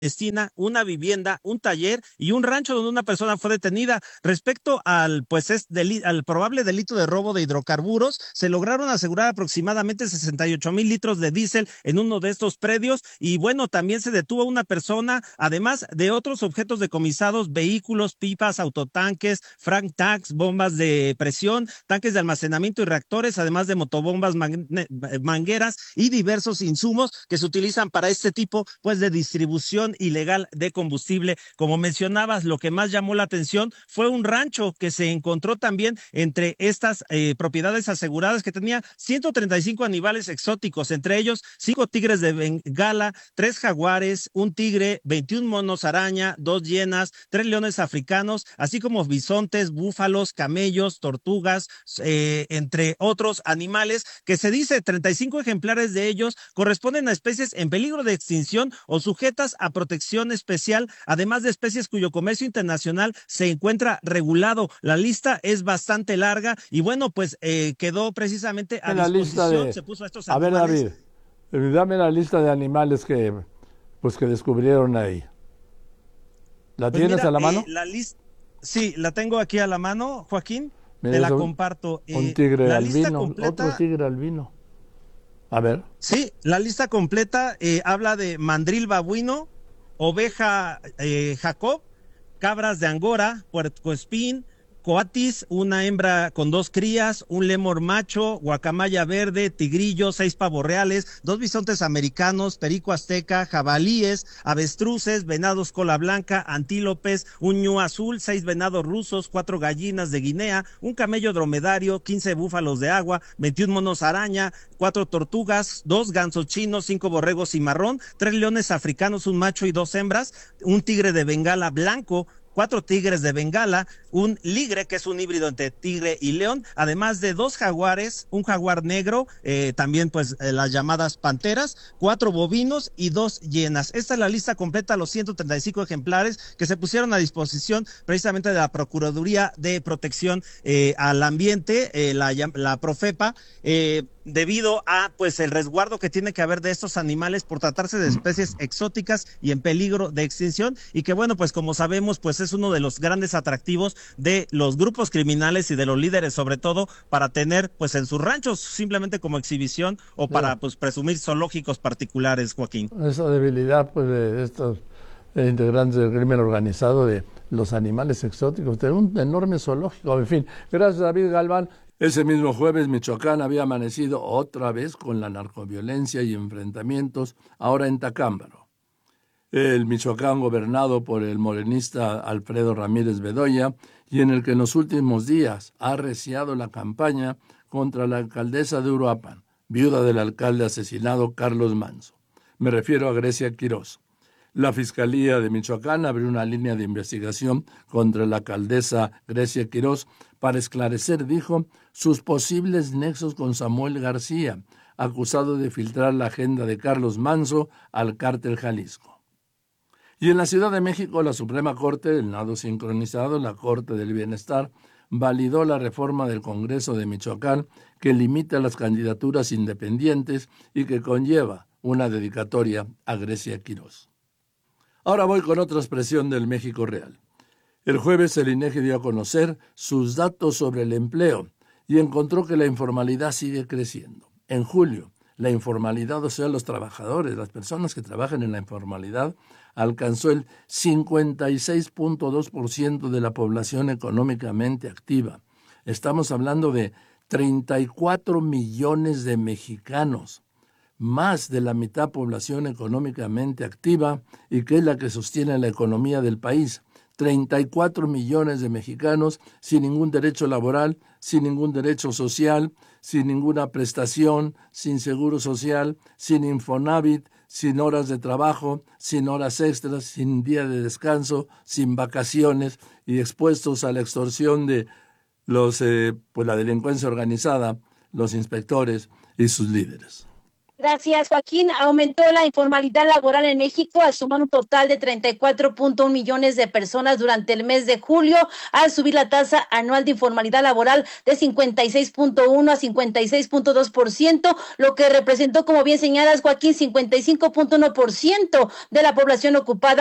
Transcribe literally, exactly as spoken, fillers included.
clandestina, una vivienda, un taller y un rancho donde una persona fue detenida. Respecto al pues es deli al probable delito de robo de hidrocarburos, se lograron asegurar aproximadamente sesenta y ocho mil litros de diésel en uno de estos predios y bueno, también se detuvo una persona, además de otros objetos decomisados, vehículos, pipas, autotanques, frank tanks, bombas de presión, tanques de almacenamiento y reactores, además de motobombas, mangueras y diversos insumos que se utilizan para este tipo pues de distribución ilegal de combustible. Como mencionabas, lo que más llamó la atención fue un rancho que se encontró también entre estas eh, propiedades aseguradas que tenía ciento treinta y cinco animales exóticos, entre ellos cinco tigres de Bengala, tres jaguares, un tigre, veintiún monos araña, dos hienas, tres leones africanos, así como bisontes, búfalos, camellos, tortugas, eh, entre otros animales que se dice treinta y cinco ejemplares de ellos corresponden a especies en peligro de extinción o sujetas a protección especial, además de especies cuyo comercio internacional se encuentra regulado. La lista es bastante larga y bueno, pues eh, quedó precisamente a la lista disposición, de... se puso a estos A ver, animales. David, dame la lista de animales que, pues, que descubrieron ahí. ¿La Pues tienes mira, a la eh, mano? la lista, sí, la tengo aquí a la mano, Joaquín, te Mira, es la un, comparto. un Eh, tigre la lista albino, otro completa, tigre albino. A ver. sí, la lista completa eh, habla de mandril babuino, oveja eh, Jacob, cabras de Angora, puercoespín, coatis, una hembra con dos crías, un lemur macho, guacamaya verde, tigrillo, seis pavos reales, dos bisontes americanos, perico azteca, jabalíes, avestruces, venados cola blanca, antílopes, un ñu azul, seis venados rusos, cuatro gallinas de Guinea, un camello dromedario, quince búfalos de agua, veintiún monos araña, cuatro tortugas, dos gansos chinos, cinco borregos cimarrón, tres leones africanos, un macho y dos hembras, un tigre de Bengala blanco, cuatro tigres de Bengala, un ligre, que es un híbrido entre tigre y león, además de dos jaguares, un jaguar negro, eh, también pues eh, las llamadas panteras, cuatro bovinos y dos hienas. Esta es la lista completa, los ciento treinta y cinco ejemplares que se pusieron a disposición precisamente de la Procuraduría de Protección eh, al Ambiente, eh, la, la Profepa, eh, debido a pues el resguardo que tiene que haber de estos animales por tratarse de especies exóticas y en peligro de extinción y que bueno, pues como sabemos, pues es uno de los grandes atractivos de los grupos criminales y de los líderes, sobre todo para tener pues en sus ranchos simplemente como exhibición o para pues presumir zoológicos particulares, Joaquín. Esa debilidad pues de estos integrantes del crimen organizado de los animales exóticos, de un enorme zoológico, en fin. Gracias, David Galván. Ese mismo jueves, Michoacán había amanecido otra vez con la narcoviolencia y enfrentamientos, ahora en Tacámbaro. El Michoacán gobernado por el morenista Alfredo Ramírez Bedoya y en el que en los últimos días ha arreciado la campaña contra la alcaldesa de Uruapan, viuda del alcalde asesinado Carlos Manzo. Me refiero a Grecia Quirós. La Fiscalía de Michoacán abrió una línea de investigación contra la alcaldesa Grecia Quirós para esclarecer, dijo, sus posibles nexos con Samuel García, acusado de filtrar la agenda de Carlos Manzo al cártel Jalisco. Y en la Ciudad de México, la Suprema Corte, el nado sincronizado, la Corte del Bienestar, validó la reforma del Congreso de Michoacán que limita las candidaturas independientes y que conlleva una dedicatoria a Grecia Quirós. Ahora voy con otra expresión del México real. El jueves el INEGI dio a conocer sus datos sobre el empleo y encontró que la informalidad sigue creciendo. En julio, la informalidad, o sea, los trabajadores, las personas que trabajan en la informalidad, alcanzó el cincuenta y seis punto dos por ciento de la población económicamente activa. Estamos hablando de treinta y cuatro millones de mexicanos, más de la mitad población económicamente activa y que es la que sostiene la economía del país. treinta y cuatro millones de mexicanos sin ningún derecho laboral, sin ningún derecho social, sin ninguna prestación, sin seguro social, sin Infonavit, sin horas de trabajo, sin horas extras, sin día de descanso, sin vacaciones y expuestos a la extorsión de los, eh, pues la delincuencia organizada, los inspectores y sus líderes. Gracias, Joaquín. Aumentó la informalidad laboral en México al sumar un total de treinta y cuatro punto uno millones de personas durante el mes de julio, al subir la tasa anual de informalidad laboral de cincuenta y seis punto uno a cincuenta y seis punto dos por ciento, lo que representó, como bien señalas, Joaquín, cincuenta y cinco punto uno por ciento de la población ocupada